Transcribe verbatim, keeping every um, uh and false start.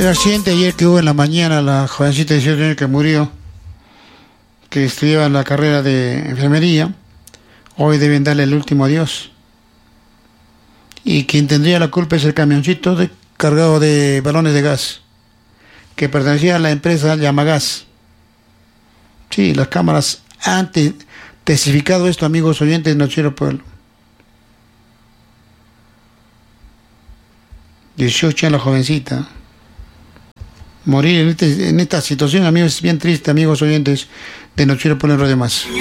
El accidente ayer que hubo en la mañana, la jovencita de dieciocho años que murió, que estudiaba la carrera de enfermería, hoy deben darle el último adiós. Y quien tendría la culpa es el camioncito de, cargado de balones de gas, que pertenecía a la empresa Llamagas. Sí, las cámaras han te- testificado esto, amigos oyentes de Noticiero Pueblo. dieciocho años la jovencita. Morir en, este, en esta situación, amigos, es bien triste, amigos oyentes de Noticiero Pueblo en Radio Más.